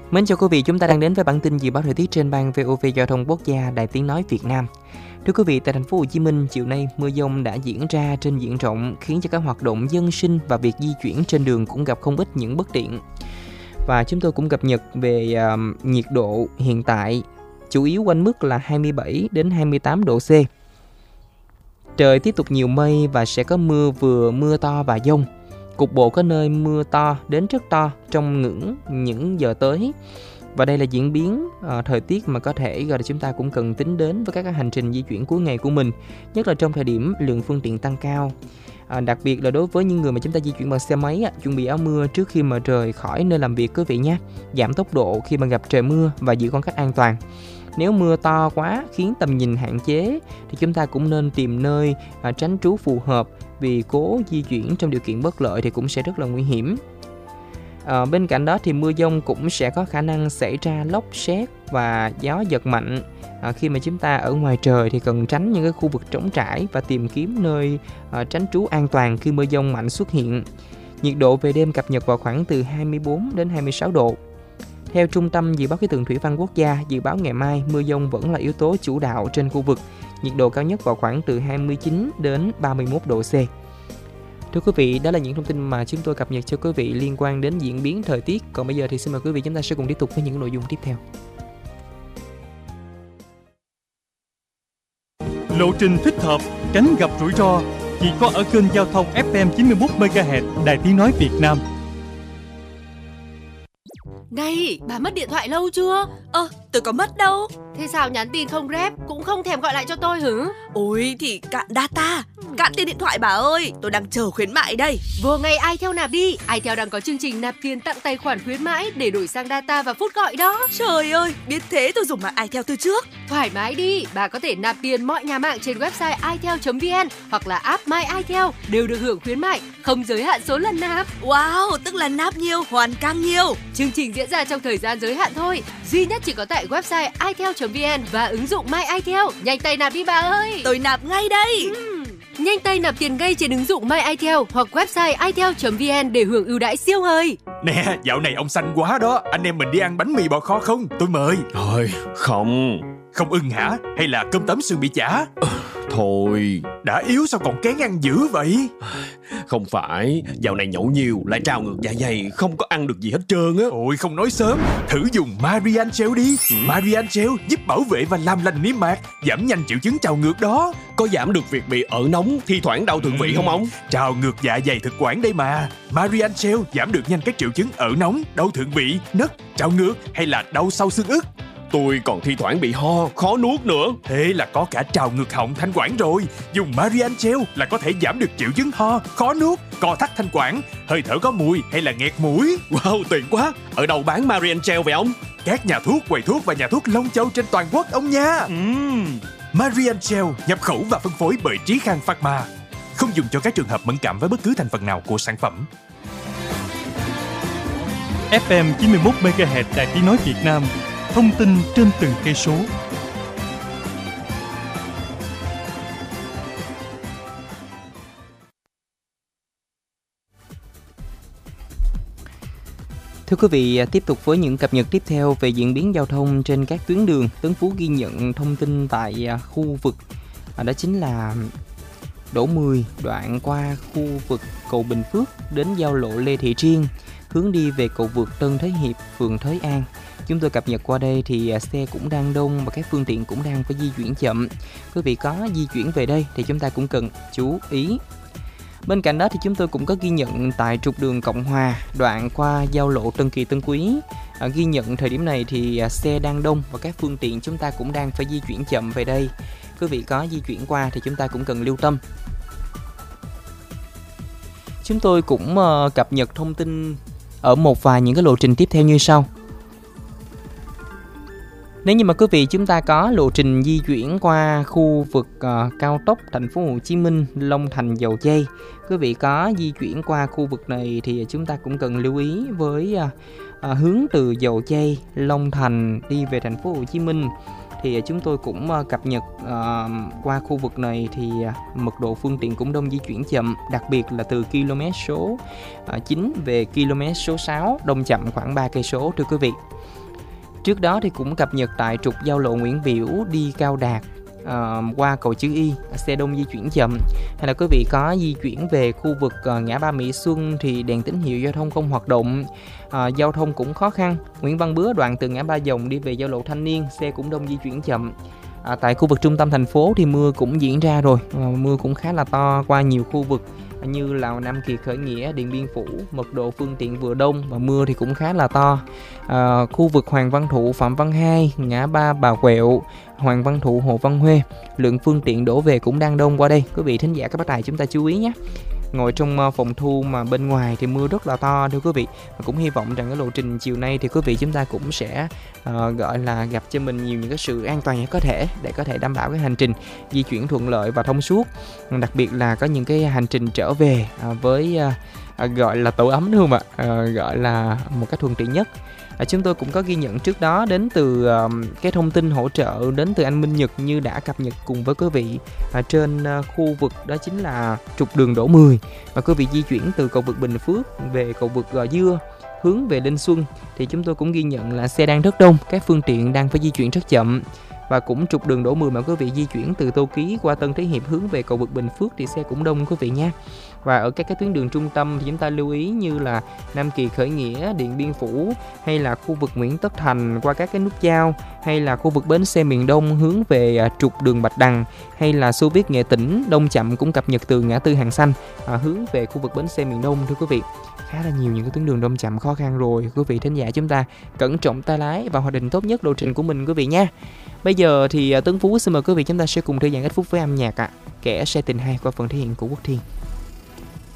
Mến chào quý vị, chúng ta đang đến với bản tin dự báo thời tiết trên ban VOV Giao thông Quốc gia Đài Tiếng nói Việt Nam. Thưa quý vị, tại thành phố Hồ Chí Minh, chiều nay mưa dông đã diễn ra trên diện rộng, khiến cho các hoạt động dân sinh và việc di chuyển trên đường cũng gặp không ít những bất tiện. Và chúng tôi cũng cập nhật về nhiệt độ hiện tại, chủ yếu quanh mức là 27 đến 28 độ C. Trời tiếp tục nhiều mây và sẽ có mưa vừa, mưa to và dông. Cục bộ có nơi mưa to đến rất to trong ngưỡng những giờ tới. Và đây là diễn biến thời tiết mà có thể gọi là chúng ta cũng cần tính đến với các hành trình di chuyển cuối ngày của mình, nhất là trong thời điểm lượng phương tiện tăng cao. Đặc biệt là đối với những người mà chúng ta di chuyển bằng xe máy, chuẩn bị áo mưa trước khi mà rời khỏi nơi làm việc quý vị nhé. Giảm tốc độ khi mà gặp trời mưa và giữ khoảng cách an toàn. Nếu mưa to quá khiến tầm nhìn hạn chế thì chúng ta cũng nên tìm nơi tránh trú phù hợp, vì cố di chuyển trong điều kiện bất lợi thì cũng sẽ rất là nguy hiểm. Bên cạnh đó thì mưa dông cũng sẽ có khả năng xảy ra lốc sét và gió giật mạnh. Khi mà chúng ta ở ngoài trời thì cần tránh những cái khu vực trống trải và tìm kiếm nơi tránh trú an toàn khi mưa dông mạnh xuất hiện. Nhiệt độ về đêm cập nhật vào khoảng từ 24 đến 26 độ. Theo Trung tâm Dự báo Khí tượng Thủy văn Quốc gia, dự báo ngày mai mưa dông vẫn là yếu tố chủ đạo trên khu vực. Nhiệt độ cao nhất vào khoảng từ 29 đến 31 độ C. Thưa quý vị, đó là những thông tin mà chúng tôi cập nhật cho quý vị liên quan đến diễn biến thời tiết. Còn bây giờ thì xin mời quý vị chúng ta sẽ cùng tiếp tục với những nội dung tiếp theo. Lộ trình thích hợp, tránh gặp rủi ro chỉ có ở kênh giao thông FM 91 MHz Đài Tiếng nói Việt Nam. Này, bà mất điện thoại lâu chưa? Tôi có mất đâu. Thế sao nhắn tin không rep, cũng không thèm gọi lại cho tôi hử? Ôi thì cạn data, cạn tiền điện thoại bà ơi. Tôi đang chờ khuyến mại đây. Vô ngay iTel nạp đi. iTel đang có chương trình nạp tiền tặng tài khoản khuyến mãi để đổi sang data và phút gọi đó. Trời ơi, biết thế tôi dùng mạng iTel từ trước. Thoải mái đi, bà có thể nạp tiền mọi nhà mạng trên website itel.vn hoặc là app My iTel đều được hưởng khuyến mại, không giới hạn số lần nạp. Wow, tức là nạp nhiều, hoàn càng nhiều. Chương trình diễn ra trong thời gian giới hạn thôi, duy nhất chỉ có tại website itel.vn và ứng dụng My iTel. Nhanh tay nạp đi bà ơi. Tôi nạp ngay đây. Nhanh tay nạp tiền ngay trên ứng dụng My iTel hoặc website itel.vn để hưởng ưu đãi siêu hời. Nè, dạo này ông xanh quá đó. Anh em mình đi ăn bánh mì bò kho không? Tôi mời. Thôi, không. Không ưng hả? Hay là cơm tấm sườn bị chả? Thôi. Đã yếu sao còn kén ăn dữ vậy? Không phải, dạo này nhậu nhiều lại trào ngược dạ dày, không có ăn được gì hết trơn á. Ôi không nói sớm, thử dùng Marian Gel đi. Marian Gel giúp bảo vệ và làm lành niêm mạc, giảm nhanh triệu chứng trào ngược đó. Có giảm được việc bị ợ nóng, thi thoảng đau thượng vị không ông? Trào ngược dạ dày thực quản đây mà. Marian Gel giảm được nhanh các triệu chứng ợ nóng, đau thượng vị, nấc, trào ngược hay là đau sau xương ức. Tôi còn thi thoảng bị ho, khó nuốt nữa. Thế là có cả trào ngược họng, thanh quản rồi. Dùng Marian Gel là có thể giảm được triệu chứng ho, khó nuốt, co thắt thanh quản, hơi thở có mùi hay là nghẹt mũi. Wow, tuyệt quá. Ở đâu bán Marian Gel vậy ông? Các nhà thuốc, quầy thuốc và nhà thuốc Long Châu trên toàn quốc ông nha. Marian Gel nhập khẩu và phân phối bởi Trí Khang Pharma. Không dùng cho các trường hợp mẫn cảm với bất cứ thành phần nào của sản phẩm. FM 91 MHz Đài Tiếng nói Việt Nam. Thông tin trên từng cây số. Thưa quý vị, tiếp tục với những cập nhật tiếp theo về diễn biến giao thông trên các tuyến đường. Tấn Phú ghi nhận thông tin tại khu vực đó chính là Đỗ 10, đoạn qua khu vực cầu Bình Phước đến giao lộ Lê Thị Triên, hướng đi về cầu vượt Tân Thới Hiệp, phường Thới An. Chúng tôi cập nhật qua đây thì xe cũng đang đông và các phương tiện cũng đang phải di chuyển chậm. Quý vị có di chuyển về đây thì chúng ta cũng cần chú ý. Bên cạnh đó thì chúng tôi cũng có ghi nhận tại trục đường Cộng Hòa, đoạn qua giao lộ Tân Kỳ Tân Quý. Ghi nhận thời điểm này thì xe đang đông và các phương tiện chúng ta cũng đang phải di chuyển chậm về đây. Quý vị có di chuyển qua thì chúng ta cũng cần lưu tâm. Chúng tôi cũng cập nhật thông tin ở một vài những cái lộ trình tiếp theo như sau. Nếu như mà quý vị chúng ta có lộ trình di chuyển qua khu vực cao tốc thành phố Hồ Chí Minh, Long Thành, Dầu Giây, quý vị có di chuyển qua khu vực này thì chúng ta cũng cần lưu ý với hướng từ Dầu Giây, Long Thành đi về thành phố Hồ Chí Minh. thì chúng tôi cũng cập nhật qua khu vực này thì mật độ phương tiện cũng đông di chuyển chậm, đặc biệt là từ km số 9 về km số 6 đông chậm khoảng 3 cây số thưa quý vị. Trước đó thì cũng cập nhật tại trục giao lộ Nguyễn Biểu đi Cao Đạt qua cầu chữ Y, xe đông di chuyển chậm. Hay là quý vị có di chuyển về khu vực ngã ba Mỹ Xuân thì đèn tín hiệu giao thông không hoạt động, giao thông cũng khó khăn. Nguyễn Văn Bứa đoạn từ ngã ba Dòng đi về giao lộ Thanh Niên, xe cũng đông di chuyển chậm. Tại khu vực trung tâm thành phố thì mưa cũng diễn ra rồi, mưa cũng khá là to qua nhiều khu vực như là Nam Kỳ, Khởi Nghĩa, Điện Biên Phủ, mật độ phương tiện vừa đông và mưa thì cũng khá là to. Khu vực Hoàng Văn Thụ, Phạm Văn Hai, ngã ba Bà Quẹo, Hoàng Văn Thụ, Hồ Văn Huê, lượng phương tiện đổ về cũng đang đông qua đây. Quý vị thính giả các bác tài chúng ta chú ý nhé. Ngồi trong phòng thu mà bên ngoài thì mưa rất là to thưa quý vị. Và cũng hy vọng rằng cái lộ trình chiều nay thì quý vị chúng ta cũng sẽ gọi là gặp cho mình nhiều những cái sự an toàn nhất có thể để có thể đảm bảo cái hành trình di chuyển thuận lợi và thông suốt. Đặc biệt là có những cái hành trình trở về với gọi là tổ ấm đúng không ạ? Gọi là một cách thuận tiện nhất. Chúng tôi cũng có ghi nhận trước đó đến từ cái thông tin hỗ trợ đến từ anh Minh Nhật như đã cập nhật cùng với quý vị trên khu vực đó chính là trục đường Đỗ 10, và quý vị di chuyển từ cầu vượt Bình Phước về cầu vượt Gò Dưa hướng về Linh Xuân thì chúng tôi cũng ghi nhận là xe đang rất đông, các phương tiện đang phải di chuyển rất chậm. Và cũng trục đường Đỗ 10 mà quý vị di chuyển từ Tô Ký qua Tân Thế Hiệp hướng về cầu vượt Bình Phước thì xe cũng đông quý vị nha. Và ở các cái tuyến đường trung tâm thì chúng ta lưu ý như là Nam Kỳ, Khởi Nghĩa, Điện Biên Phủ, hay là khu vực Nguyễn Tất Thành qua các cái nút giao, hay là khu vực bến xe miền Đông hướng về trục đường Bạch Đằng, hay là Xô Viết Nghệ Tĩnh đông chậm cũng cập nhật từ ngã tư Hàng Xanh hướng về khu vực bến xe miền Đông thưa quý vị. Khá là nhiều những cái tuyến đường đông chậm khó khăn rồi. Quý vị thính giả chúng ta cẩn trọng tay lái và hoạch định tốt nhất lộ trình của mình quý vị nha. Bây giờ thì Tấn Phú xin mời quý vị chúng ta sẽ cùng thư giãn ít phút với âm nhạc Kẻ Say Tình 2 qua phần thể hiện của Quốc Thiên.